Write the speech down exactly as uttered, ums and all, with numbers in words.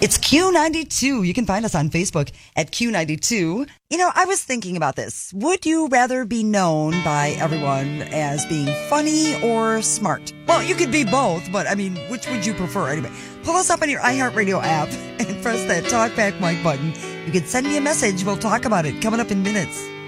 It's Q ninety-two. You can find us on Facebook at Q ninety-two. You know, I was thinking about this. Would you rather be known by everyone as being funny or smart? Well, you could be both, but I mean, which would you prefer? Anyway, pull us up on your iHeartRadio app and press that talk back mic button. You can send me a message. We'll talk about it coming up in minutes.